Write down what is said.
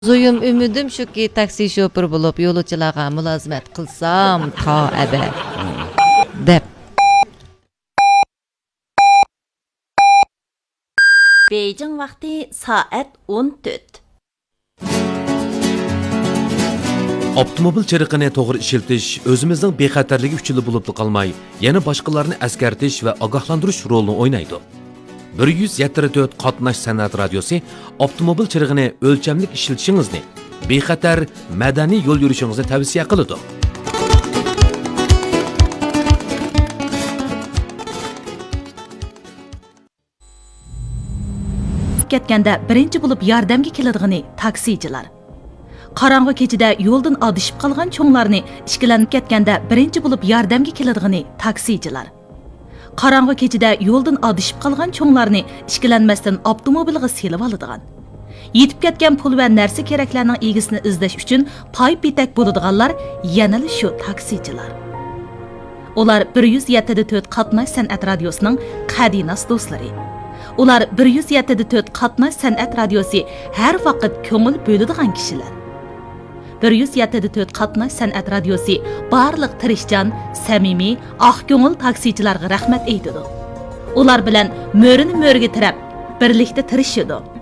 Zoyum ümidim shuki taksi şoför bulup yo'lovchilarga mulozimat qilsam to abad deb. Beijing vaqti soat 14. Avtomobil chiriqini to'g'ri ishiltish o'zimizning bexatarligi uchun bo'lib qolmay, yana boshqalarni askartish va ogohlantirish rolini o'ynaydi. 174 qatnash san'at radiosi avtomobil chirig'ini o'lchamlik ishlatishingizni, bexatar madaniy yo'l yurishingizni tavsiya qiladi. Ketganda birinchi bo'lib yordamga keladigan taksichilar. Qarang'i kechida yo'ldan adishib qolgan cho'nglarni ishkilanib ketganda birinchi bo'lib yordamga keladigan taksichilar. Qarang'i kechida yo'ldan adishib qolgan cho'nglarni ishkilanmasdan avtomobilga selib oladigan. Yetib ketgan pul va narsa keraklarning egisini izlash uchun pay-petak bo'ladiganlar yana shu taksichilar. Ular 174 qatnash san'at radiosining qadinas do'stlari. Ular 174 qatnash san'at radiosi har vaqt ko'ngil bo'ladigan kishilar. 174 qatnash san'at radiosi barliq tirishchan, samimiy, oq ko'ngil taksichilarga rahmat aytadi. Ular bilan mo'rini mo'rga tirab, birlikda tirishadi.